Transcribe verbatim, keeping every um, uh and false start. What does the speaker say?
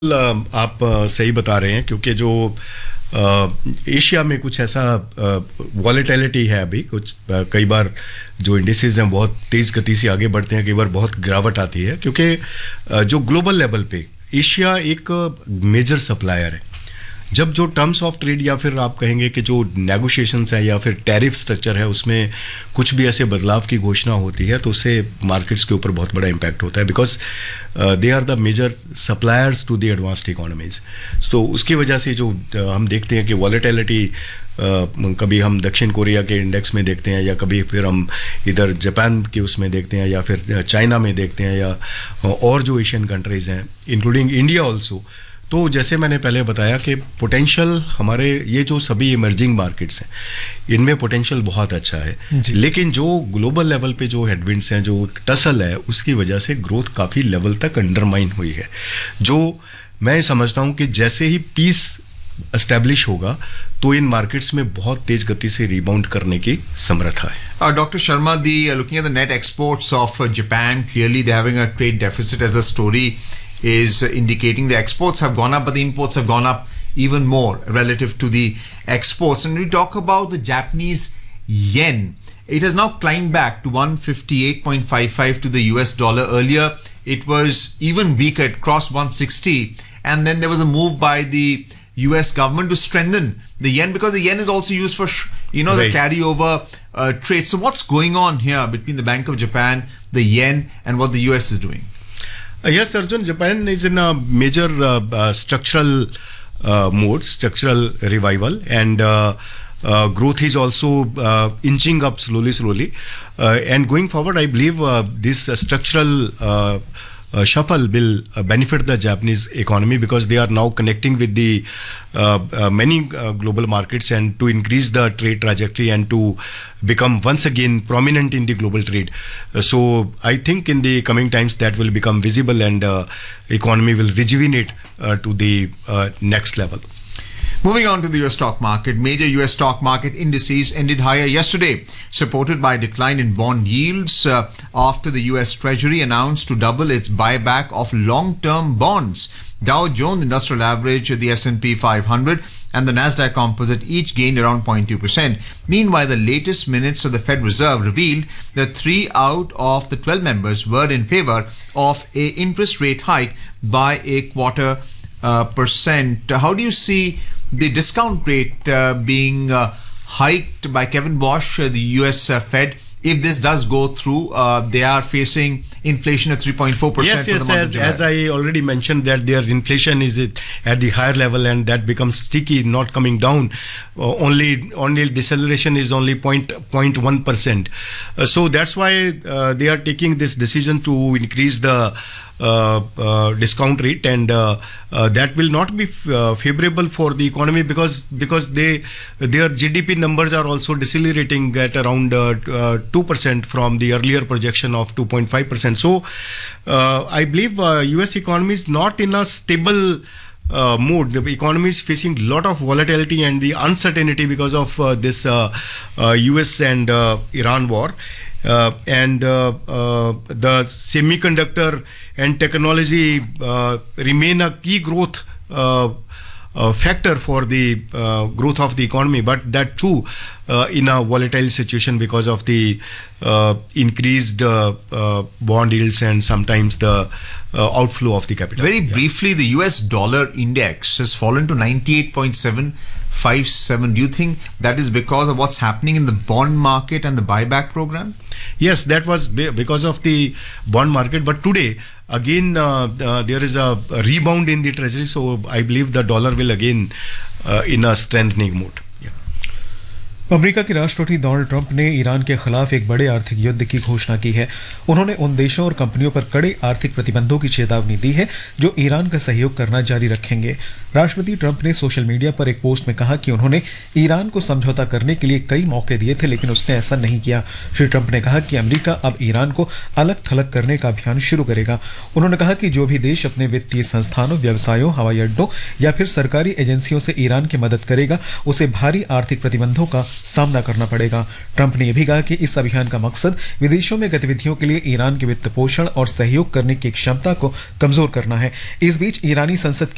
आप सही बता रहे हैं क्योंकि जो एशिया में कुछ ऐसा वॉलेटिलिटी है अभी कुछ कई बार जो इंडिसेस हैं बहुत तेज़ गति से आगे बढ़ते हैं, कई बार बहुत गिरावट आती है क्योंकि जो ग्लोबल लेवल पे एशिया एक मेजर सप्लायर है। जब जो टर्म्स ऑफ ट्रेड या फिर आप कहेंगे कि जो नेगोशिएशंस है या फिर टैरिफ स्ट्रक्चर है उसमें कुछ भी ऐसे बदलाव की घोषणा होती है तो उससे मार्केट्स के ऊपर बहुत बड़ा इम्पैक्ट होता है because they are the major suppliers to the advanced economies. तो उसकी वजह से जो uh, हम देखते हैं कि वॉलेटिलिटी uh, कभी हम दक्षिण कोरिया के इंडेक्स में देखते हैं या कभी फिर हम इधर जापान के उसमें देखते हैं या फिर चाइना में देखते हैं या और जो एशियन कंट्रीज़ हैं इंक्लूडिंग इंडिया ऑल्सो। तो जैसे मैंने पहले बताया कि पोटेंशियल हमारे ये जो सभी इमर्जिंग मार्केट्स हैं इनमें पोटेंशियल बहुत अच्छा है, लेकिन जो ग्लोबल लेवल पे जो हेडविंड्स हैं, जो टसल है, उसकी वजह से ग्रोथ काफ़ी लेवल तक अंडरमाइन हुई है। जो मैं समझता हूँ कि जैसे ही पीस एस्टेब्लिश होगा तो इन मार्केट्स में बहुत तेज गति से रिबाउंड करने की समर्था है। Uh, Doctor Sharma, the uh, looking at the net exports of uh, Japan, clearly they're having a trade deficit as a story is indicating the exports have gone up, but the imports have gone up even more relative to the exports. And we talk about the Japanese yen. It has now climbed back to one fifty-eight point five five to the U S dollar. Earlier, it was even weaker. It crossed one sixty. And then there was a move by the U S government to strengthen the yen because the yen is also used for, you know, right. the carryover uh, trade. So what's going on here between the Bank of Japan, the yen, and what the U S is doing? Uh, yes, Arjun, Japan is in a major uh, uh, structural uh, mode, structural revival, and uh, uh, growth is also uh, inching up slowly, slowly. Uh, and going forward, I believe uh, this uh, structural uh, uh, shuffle will uh, benefit the Japanese economy because they are now connecting with the uh, uh, many uh, global markets and to increase the trade trajectory and to become once again prominent in the global trade. Uh, so I think in the coming times that will become visible and uh, economy will rejuvenate uh, to the uh, next level. Moving on to the U S stock market, major U S stock market indices ended higher yesterday, supported by a decline in bond yields uh, after the U S Treasury announced to double its buyback of long-term bonds. Dow Jones Industrial Average, the S and P five hundred and the Nasdaq Composite each gained around zero point two percent. Meanwhile, the latest minutes of the Fed Reserve revealed that three out of the twelve members were in favor of a interest rate hike by a quarter uh, percent. How do you see the discount rate uh, being uh, hiked by Kevin Walsh, uh, the U S uh, Fed? If this does go through, uh, they are facing inflation at three point four percent. Yes, yes, as, as I already mentioned that their inflation is at the higher level and that becomes sticky, not coming down. Uh, only, only deceleration is only zero point one percent. Uh, so that's why uh, they are taking this decision to increase the Uh, uh, discount rate, and uh, uh, that will not be f- uh, favorable for the economy because because they their G D P numbers are also decelerating at around uh, uh, two percent from the earlier projection of two point five percent. So uh, I believe uh, U S economy is not in a stable Uh, mode. The economy is facing a lot of volatility and the uncertainty because of uh, this uh, uh, U S and uh, Iran war. Uh, and uh, uh, the semiconductor and technology uh, remain a key growth uh, uh, factor for the uh, growth of the economy, but that too uh, in a volatile situation because of the uh, increased uh, uh, bond yields and sometimes the uh, outflow of the capital. Very yeah. briefly, the U S dollar index has fallen to ninety-eight point seven five seven. Do you think that is because of what's happening in the bond market and the buyback program? Yes, that was because of the bond market. But today, again, uh, uh, there is a, a rebound in the treasury. So I believe the dollar will again uh, in a strengthening mode. America के राष्ट्रपति Donald Trump ने Iran के खिलाफ एक बड़े आर्थिक युद्ध की घोषणा की है। उन्होंने उन देशों और कंपनियों पर कड़े आर्थिक प्रतिबंधों की चेतावनी दी है जो ईरान का सहयोग करना जारी रखेंगे। राष्ट्रपति ट्रंप ने सोशल मीडिया पर एक पोस्ट में कहा कि उन्होंने ईरान को समझौता करने के लिए कई मौके दिए थे, लेकिन उसने ऐसा नहीं किया। श्री ट्रंप ने कहा कि अमेरिका अब ईरान को अलग थलग करने का अभियान शुरू करेगा। उन्होंने कहा कि जो भी देश अपने वित्तीय संस्थानों, व्यवसायों, हवाई अड्डों या फिर सरकारी एजेंसियों से ईरान की मदद करेगा, उसे भारी आर्थिक प्रतिबंधों का सामना करना पड़ेगा। ट्रंप ने यह भी कहा कि इस अभियान का मकसद विदेशों में गतिविधियों के लिए ईरान के वित्त पोषण और सहयोग करने की क्षमता को कमजोर करना है। इस बीच ईरानी संसद